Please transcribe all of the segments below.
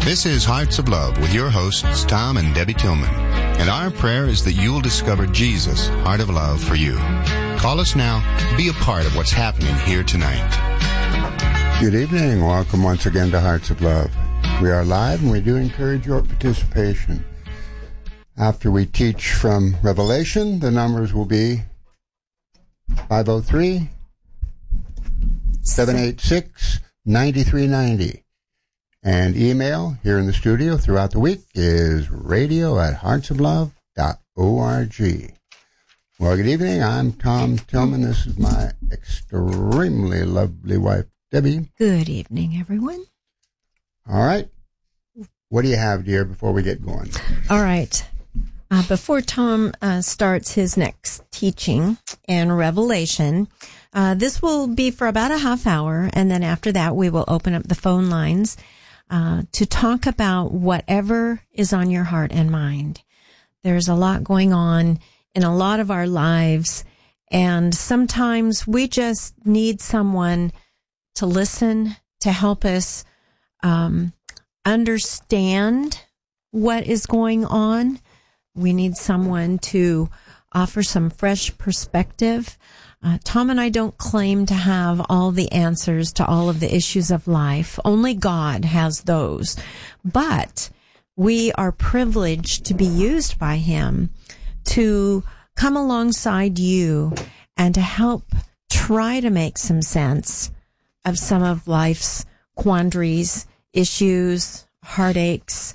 This is Hearts of Love with your hosts, Tom and Debbie Tillman. And our prayer is that you'll discover Jesus' heart of love for you. Call us now. Be a part of what's happening here tonight. Good evening. Welcome once again to Hearts of Love. We are live and we do encourage your participation. After we teach from Revelation, the numbers will be 503-786-9390. And email here in the studio throughout the week is radio@heartsoflove.org. Well, good evening. I'm Tom Tillman. This is my extremely lovely wife, Debbie. Good evening, everyone. All right. What do you have, dear, before we get going? All right. Before Tom starts his next teaching in Revelation, this will be for about a half hour, and then after that we will open up the phone lines to talk about whatever is on your heart and mind. There's a lot going on in a lot of our lives, and sometimes we just need someone to listen, to help us understand what is going on. We need someone to offer some fresh perspective. Tom and I don't claim to have all the answers to all of the issues of life. Only God has those. But we are privileged to be used by Him to come alongside you and to help try to make some sense of some of life's quandaries, issues, heartaches,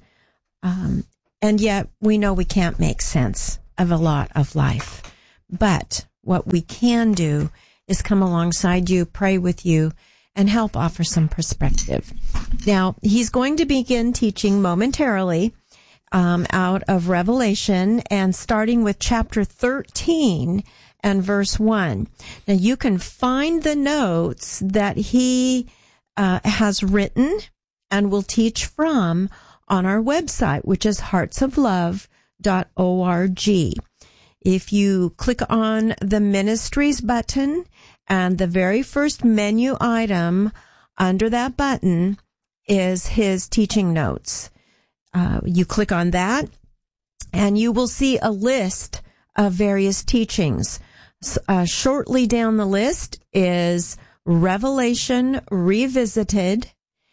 and yet we know we can't make sense of a lot of life. But what we can do is come alongside you, pray with you, and help offer some perspective. Now, he's going to begin teaching momentarily out of Revelation, and starting with chapter 13 and verse 1. Now, you can find the notes that he has written and will teach from on our website, which is heartsoflove.org. If you click on the ministries button, and the very first menu item under that button is his teaching notes. You click on that and you will see a list of various teachings. Shortly down the list is Revelation Revisited.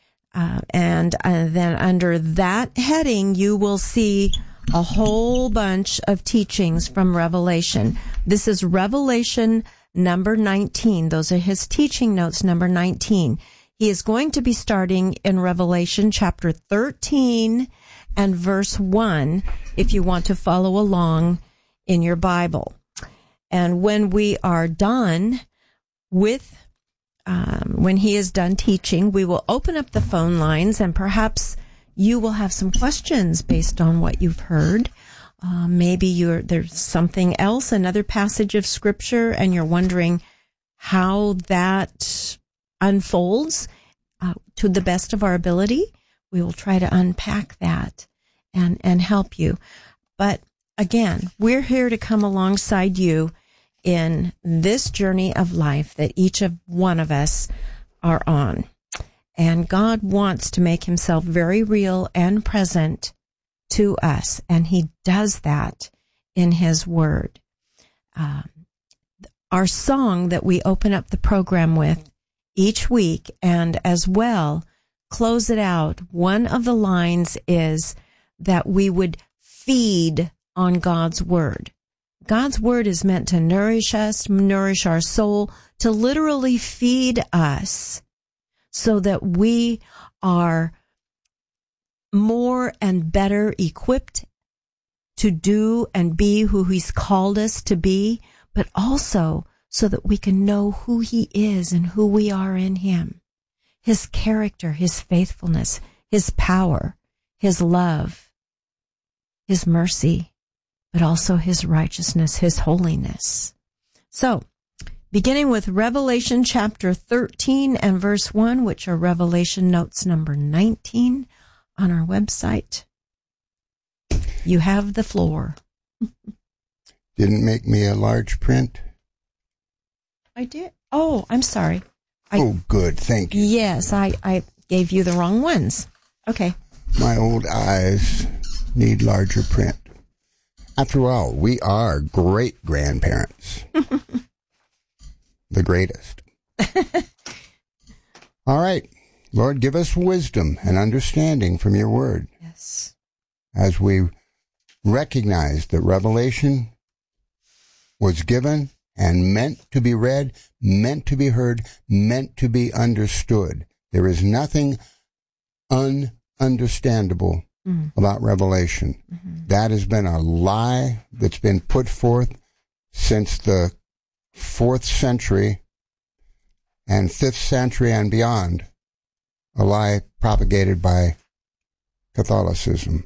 And then under that heading, you will see a whole bunch of teachings from Revelation. This is Revelation number 19. Those are his teaching notes, number 19. He is going to be starting in Revelation chapter 13 and verse 1, if you want to follow along in your Bible. And when we are done with when he is done teaching, we will open up the phone lines, and perhaps you will have some questions based on what you've heard. Maybe there's something else, another passage of Scripture, and you're wondering how that unfolds to the best of our ability. We will try to unpack that and help you. But again, we're here to come alongside you in this journey of life that each of one of us are on. And God wants to make himself very real and present to us, and he does that in his word. Our song that we open up the program with each week, and as well close it out, one of the lines is that we would feed on God's word. God's word is meant to nourish us, nourish our soul, to literally feed us so that we are more and better equipped to do and be who he's called us to be, but also so that we can know who he is and who we are in him. His character, his faithfulness, his power, his love, his mercy, but also his righteousness, his holiness. So, beginning with Revelation chapter 13 and verse 1, which are Revelation notes number 19 on our website. You have the floor. Didn't make me a large print? I did. Oh, I'm sorry. Good. Thank you. Yes, I gave you the wrong ones. Okay. My old eyes need larger print. After all, we are great-grandparents. The greatest. All right. Lord, give us wisdom and understanding from your word. Yes. As we recognize that revelation was given and meant to be read, meant to be heard, meant to be understood. There is nothing ununderstandable about revelation. Mm-hmm. That has been a lie that's been put forth since the 4th century and 5th century and beyond, a lie propagated by Catholicism.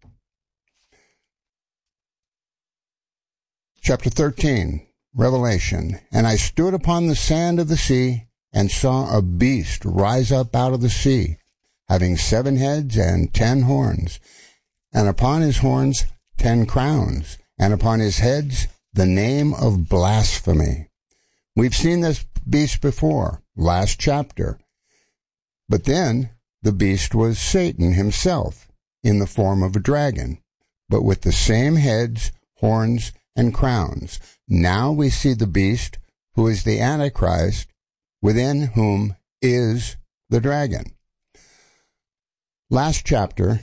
Chapter 13, Revelation. And I stood upon the sand of the sea and saw a beast rise up out of the sea, having 7 heads and 10 horns, and upon his horns 10 crowns, and upon his heads the name of blasphemy. We've seen this beast before, last chapter. But then the beast was Satan himself, in the form of a dragon, but with the same heads, horns, and crowns. Now we see the beast, who is the Antichrist, within whom is the dragon. Last chapter,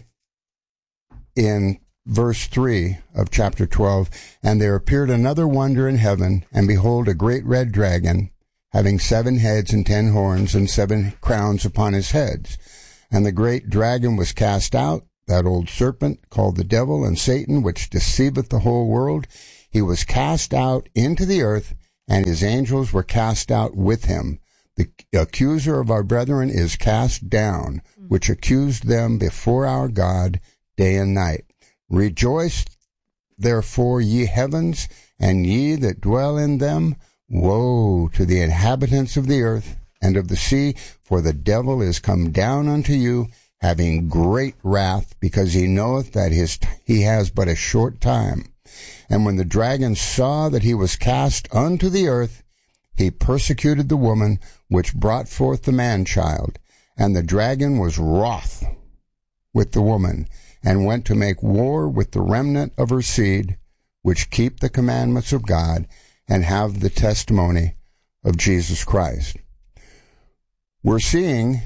in verse 3 of chapter 12, and there appeared another wonder in heaven, and behold, a great red dragon, having 7 heads and 10 horns, and 7 crowns upon his heads. And the great dragon was cast out, that old serpent, called the devil and Satan, which deceiveth the whole world. He was cast out into the earth, and his angels were cast out with him. The accuser of our brethren is cast down, which accused them before our God day and night. Rejoice, therefore, ye heavens, and ye that dwell in them. Woe to the inhabitants of the earth and of the sea, for the devil is come down unto you, having great wrath, because he knoweth that he has but a short time. And when the dragon saw that he was cast unto the earth, he persecuted the woman which brought forth the man-child. And the dragon was wroth with the woman, and went to make war with the remnant of her seed, which keep the commandments of God, and have the testimony of Jesus Christ. We're seeing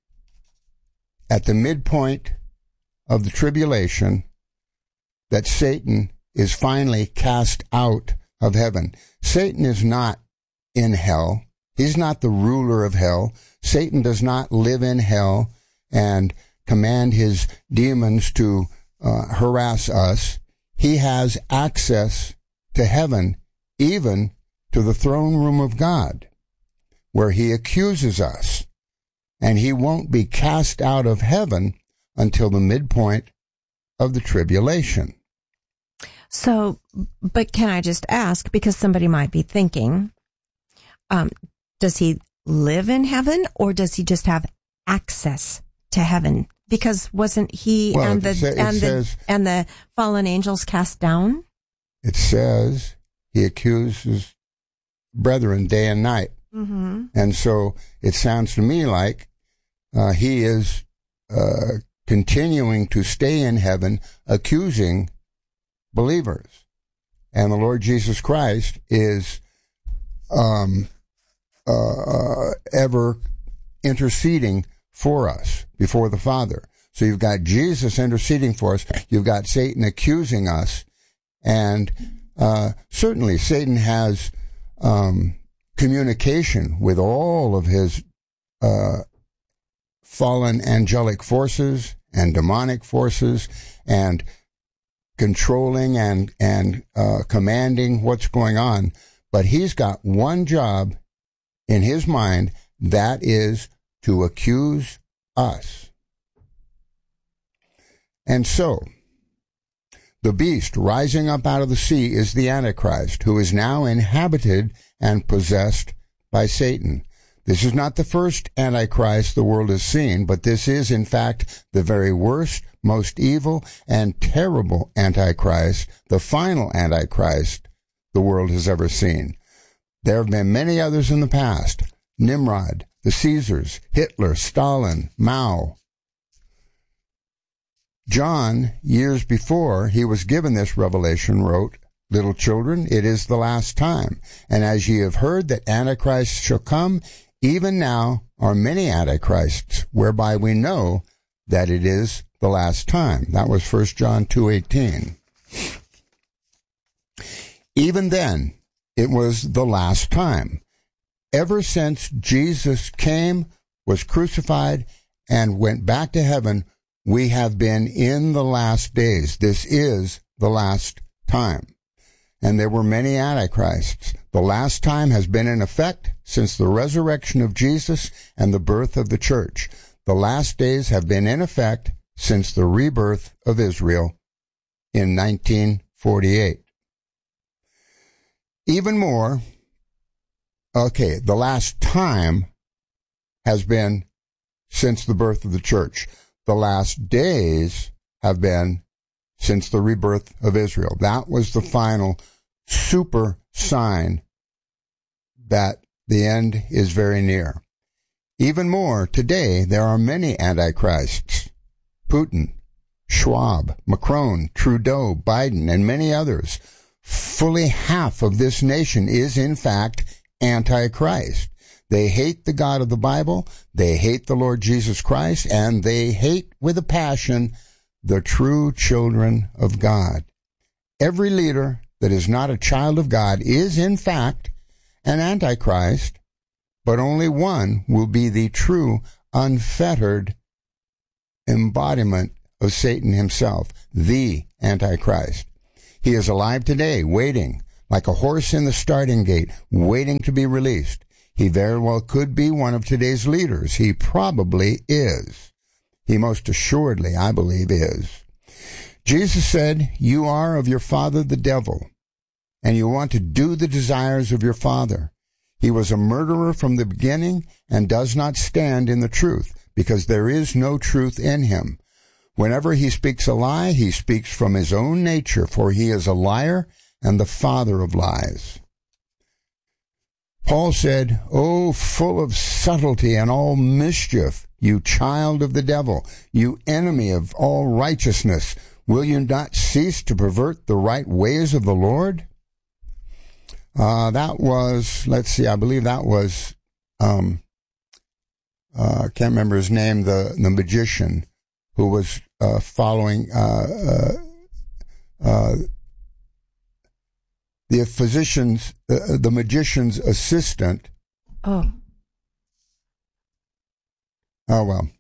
at the midpoint of the tribulation that Satan is finally cast out of heaven. Satan is not in hell. He's not the ruler of hell. Satan does not live in hell and command his demons to harass us. He has access to heaven, even to the throne room of God, where he accuses us. And he won't be cast out of heaven until the midpoint of the tribulation. So, but can I just ask, because somebody might be thinking, does he live in heaven, or does he just have access to heaven? Because wasn't he and the fallen angels cast down? It says he accuses brethren day and night. Mm-hmm. And so it sounds to me like he is continuing to stay in heaven, accusing believers. And the Lord Jesus Christ is ever interceding for us before the Father. So you've got Jesus interceding for us. You've got Satan accusing us. And certainly Satan has communication with all of his fallen angelic forces and demonic forces, and controlling and commanding what's going on. But he's got one job in his mind, that is to accuse us. And so, the beast rising up out of the sea is the Antichrist, who is now inhabited and possessed by Satan. This is not the first Antichrist the world has seen, but this is, in fact, the very worst, most evil, and terrible Antichrist, the final Antichrist the world has ever seen. There have been many others in the past: Nimrod, the Caesars, Hitler, Stalin, Mao. John, years before he was given this revelation, wrote, "Little children, it is the last time. And as ye have heard that Antichrist shall come, even now are many Antichrists, whereby we know that it is the last time." That was 1 John 2:18. Even then, it was the last time. Ever since Jesus came, was crucified, and went back to heaven, we have been in the last days. This is the last time. And there were many Antichrists. The last time has been in effect since the resurrection of Jesus and the birth of the church. The last days have been in effect since the rebirth of Israel in 1948. Even more, the last time has been since the birth of the church. The last days have been since the rebirth of Israel. That was the final super sign that the end is very near. Even more, today there are many antichrists. Putin, Schwab, Macron, Trudeau, Biden, and many others. Fully half of this nation is, in fact, antichrist. They hate the God of the Bible, they hate the Lord Jesus Christ, and they hate with a passion the true children of God. Every leader that is not a child of God is, in fact, an antichrist, but only one will be the true, unfettered embodiment of Satan himself, the Antichrist. He is alive today, waiting, like a horse in the starting gate, waiting to be released. He very well could be one of today's leaders. He probably is. He most assuredly, I believe, is. Jesus said, "You are of your father the devil, and you want to do the desires of your father. He was a murderer from the beginning and does not stand in the truth, because there is no truth in him. Whenever he speaks a lie, he speaks from his own nature, for he is a liar and the father of lies." Paul said, "Oh, full of subtlety and all mischief, you child of the devil, you enemy of all righteousness, will you not cease to pervert the right ways of the Lord?" That was, I believe that was, I can't remember his name, the magician who was following the physician's, the magician's assistant. Oh, well.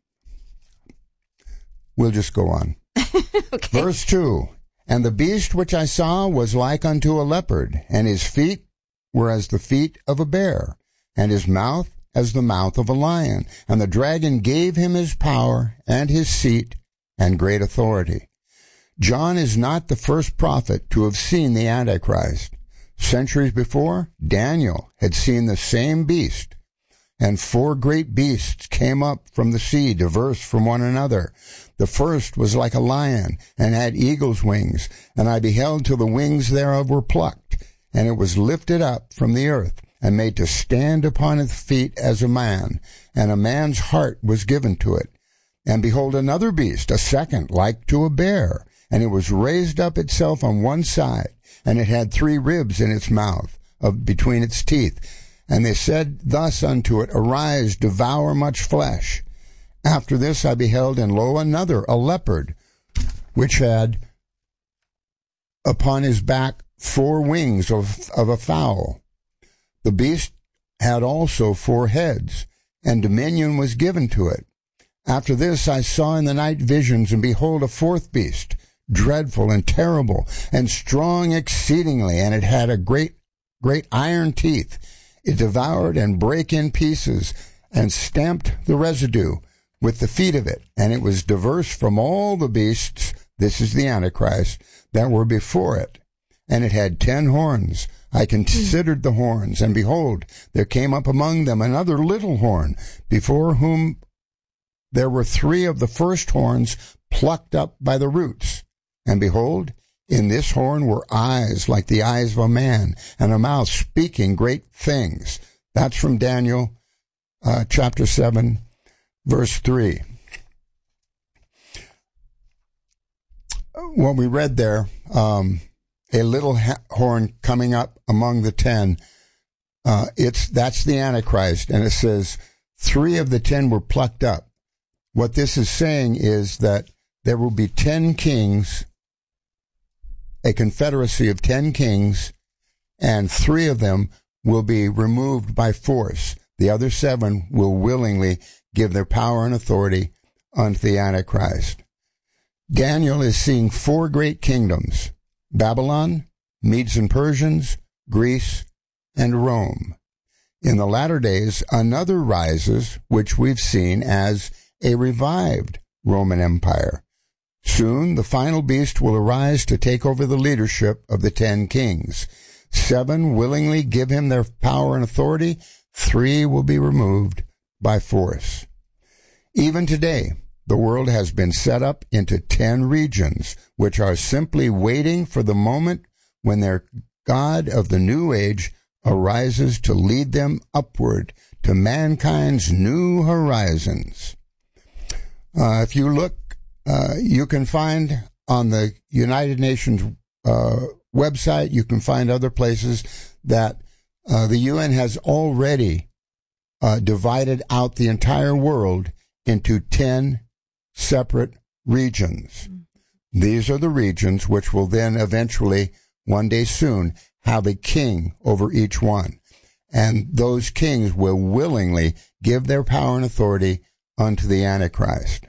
We'll just go on. Okay. Verse 2, "And the beast which I saw was like unto a leopard, and his feet were as the feet of a bear, and his mouth as the mouth of a lion. And the dragon gave him his power, and his seat, and great authority." John is not the first prophet to have seen the Antichrist. Centuries before, Daniel had seen the same beast, and 4 great beasts came up from the sea, diverse from one another. The first was like a lion, and had eagle's wings, and I beheld till the wings thereof were plucked, and it was lifted up from the earth, and made to stand upon its feet as a man, and a man's heart was given to it. And behold, another beast, a second, like to a bear, and it was raised up itself on one side, and it had 3 ribs in its mouth, between its teeth. And they said thus unto it, Arise, devour much flesh. After this I beheld, and lo, another, a leopard, which had upon his back 4 wings of a fowl. The beast had also 4 heads, and dominion was given to it. After this I saw in the night visions, and behold, a 4th beast, dreadful and terrible, and strong exceedingly, and it had a great iron teeth. It devoured and brake in pieces, and stamped the residue with the feet of it, and it was diverse from all the beasts, this is the Antichrist, that were before it. And it had 10 horns. I considered the horns, and behold, there came up among them another little horn, before whom there were 3 of the first horns plucked up by the roots. And behold, in this horn were eyes like the eyes of a man, and a mouth speaking great things. That's from Daniel chapter 7, verse 3. what we read there, a little horn coming up among the 10, that's the Antichrist. And it says 3 of the 10 were plucked up. What this is saying is that there will be 10 kings, a confederacy of 10 kings, and 3 of them will be removed by force. The other 7 will willingly give their power and authority unto the Antichrist. Daniel is seeing 4 great kingdoms: Babylon, Medes and Persians, Greece, and Rome. In the latter days, another rises, which we've seen as a revived Roman Empire. Soon, the final beast will arise to take over the leadership of the 10 kings. 7 willingly give him their power and authority. 3 will be removed by force. Even today, the world has been set up into 10 regions, which are simply waiting for the moment when their God of the New Age arises to lead them upward to mankind's new horizons. If you look, you can find on the United Nations website, you can find other places that the UN has already divided out the entire world into 10 separate regions. These are the regions which will then eventually, one day soon, have a king over each one. And those kings will willingly give their power and authority unto the Antichrist.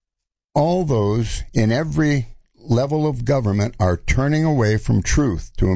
All those in every level of government are turning away from truth to